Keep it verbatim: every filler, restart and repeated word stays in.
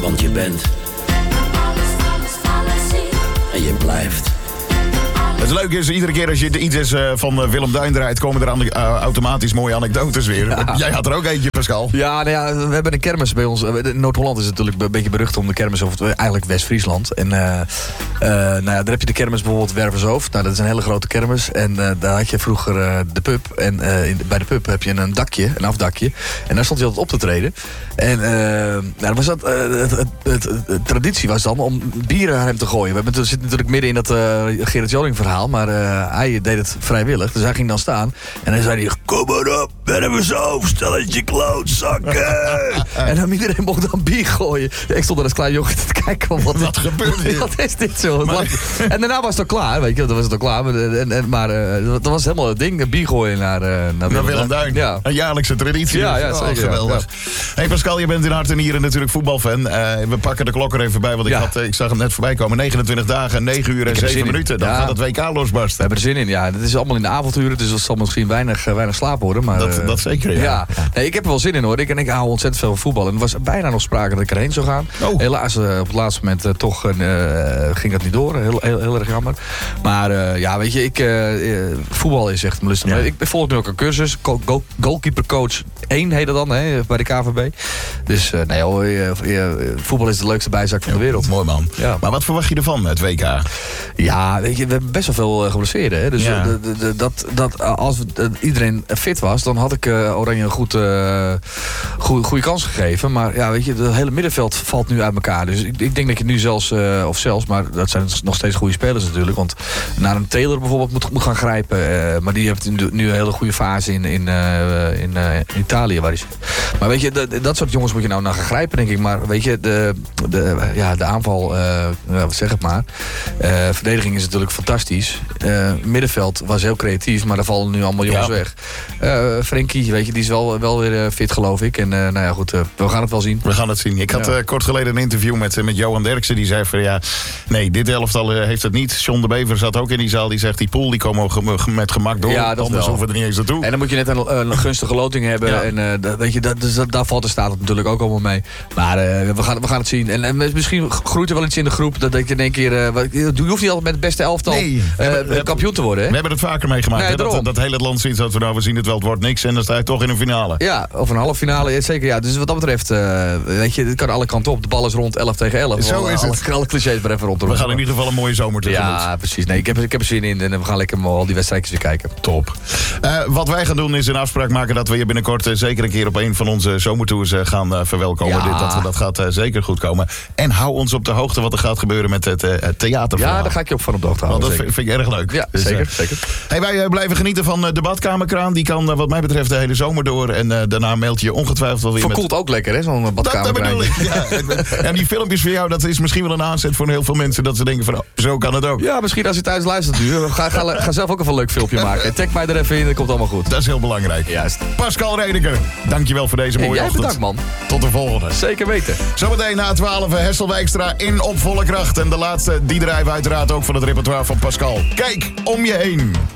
Want je bent. Alles, alles, alles zien. En je blijft. Het leuke is, iedere keer als je iets is, uh, van uh, Willem Duin draait, komen er aan, uh, automatisch mooie anekdotes weer. Ja. Jij had er ook eentje, Pascal. Ja, nou ja, we hebben een kermis bij ons. Noord-Holland is natuurlijk een beetje berucht om de kermis, of eigenlijk West-Friesland. En uh, uh, nou ja, daar heb je de kermis bijvoorbeeld Wervershoofd. Nou, dat is een hele grote kermis. En uh, daar had je vroeger uh, de pub. En uh, in, bij de pub heb je een dakje, een afdakje. En daar stond hij altijd op te treden. En uh, nou, was dat, uh, het, het, het, het traditie was dan om bieren aan hem te gooien. We hebben, zitten natuurlijk midden in dat uh, Gerrit Joling verhaal. Maar uh, hij deed het vrijwillig. Dus hij ging dan staan. En dan zei hij, kom maar op, Wervershoofd, stelletje klootzakken. En dan iedereen mocht dan bier gooien. Ja, ik stond er als klein jongetje te kijken. Wat, wat gebeurt hier? Wat is dit zo? Maar... En daarna was het al klaar. Weet je, dan was het al klaar. Maar, en, en, maar uh, dat was helemaal het ding. Bier gooien naar, uh, naar, naar Willem Duin. Ja. Een jaarlijkse traditie. Ja, ja, zeker. Oh, geweldig. Ja. Hey Pascal, je bent in hart en nieren natuurlijk voetbalfan. Uh, we pakken de klok er even bij. Want ik, ja. had, ik zag hem net voorbij komen. negenentwintig dagen, negen uur en zeven minuten. Dan ja. gaat het W K losbarsten. We hebben er zin in, ja. Het is allemaal in de avonturen. Dus dat zal misschien weinig, weinig slaap worden. Maar, dat, uh, dat zeker, ja. ja. Nee, ik heb er wel zin in, hoor. Ik, en ik hou ontzettend veel van voetbal. En er was bijna nog sprake dat ik erheen zou gaan. Oh. Helaas, uh, op het laatste moment uh, toch uh, ging dat niet door. Heel, heel, heel erg jammer. Maar uh, ja, weet je, ik, uh, uh, voetbal is echt mijn lust. Ja. Ik volg nu ook een cursus. Goal, goal, goalkeepercoach één heet dat dan, hè, bij de K V B. Dus uh, nee hoor, uh, uh, voetbal is de leukste bijzaak van de wereld. Ja, mooi man. Ja. Maar wat verwacht je ervan met W K? Ja, weet je, we hebben best wel veel uh, geblesseerden. Hè? Dus ja. de, de, de, dat, dat, als we, uh, iedereen fit was, dan had ik uh, Oranje een goed, uh, goed, goede kans gegeven. Maar ja, weet je, het hele middenveld valt nu uit elkaar. Dus ik, ik denk dat je nu zelfs, uh, of zelfs, maar dat zijn nog steeds goede spelers natuurlijk. Want naar een Taylor bijvoorbeeld moet, moet gaan grijpen. Uh, maar die heeft nu, nu een hele goede fase in, in, uh, in, uh, in Italië waar hij zit. Maar weet je, de, dat soort jongens moet je nou naar gaan grijpen, denk ik. Maar weet je, de, de, ja, de aanval, uh, wat zeg het maar. Uh, verdediging is natuurlijk fantastisch. Uh, middenveld was heel creatief, maar daar vallen nu allemaal jongens ja. weg. Uh, Frenkie, weet je, die is wel, wel weer uh, fit, geloof ik. En uh, nou ja, goed, uh, we gaan het wel zien. We gaan het zien. Ik had ja. uh, kort geleden een interview met, uh, met Johan Derksen. Die zei van ja, nee, dit elftal uh, heeft het niet. John de Bever zat ook in die zaal. Die zegt, die pool die komen gem- met gemak door. Ja, dat anders hoeven we er niet eens naartoe. En dan moet je net een, een gunstige loting hebben. Ja. En uh, dat, weet je, dat, dus dat, daar valt de staat het natuurlijk ook allemaal mee. Maar uh, we, gaan, we gaan het zien. En, en misschien groeit er wel iets in de groep. Dat ik in één keer... Uh, je hoeft niet altijd met het beste elftal nee, uh, we hebben, kampioen te worden. Hè? We hebben het vaker meegemaakt. Nee, hè? Dat, dat hele land ziet dat we nou, we zien het wel, het wordt niks. En dan sta je toch in een finale. Ja, of een halve finale. Ja, zeker, ja. Dus wat dat betreft, uh, weet je, het kan alle kanten op. De bal is rond elf tegen elf. Zo is alle, het. Alle clichés maar even rond. We gaan in ieder geval een mooie zomer tegemoet. Ja, precies. Nee, ik heb, ik heb er zin in. En we gaan lekker al die wedstrijdjes weer kijken. Top. Uh, wat wij gaan doen is een afspraak maken dat we hier binnenkort uh, zeker een keer op een van onze zomertours uh, gaan uh, verwelkomen. Ja. Dit, dat, dat gaat uh, zeker goed komen. En hou ons op de hoogte wat er gaat gebeuren met het uh, theaterverhaal. Ja, daar ga ik je op van op de hoogte houden. Want dat vind, vind ik erg leuk. Ja, dus, zeker. Uh, zeker. Hey, wij uh, blijven genieten van uh, de badkamerkraan. Die kan uh, wat mij betreft de hele zomer door. En uh, daarna mailt je ongetwijfeld wel weer Verkoelt met... ook lekker, hè, zo'n badkamerkraan. Dat, dat bedoel ik. Ja. En die filmpjes voor jou, dat is misschien wel een aanzet voor heel veel mensen. Dat ze denken van, oh, zo kan het ook. Ja, misschien als je thuis luistert nu. Ga, ga, ga zelf ook even een leuk filmpje maken. Tag mij er even in, dat komt allemaal goed. Dat is heel belangrijk. Juist. Pascal Redeker, dankjewel voor deze mooie hey, jij ochtend. Bedankt, man. Tot de volgende. Zeker weten. Zometeen na twaalf Hessel Wijkstra in op volle kracht. En de laatste, die drijven uiteraard ook van het repertoire van Pascal. Kijk om je heen.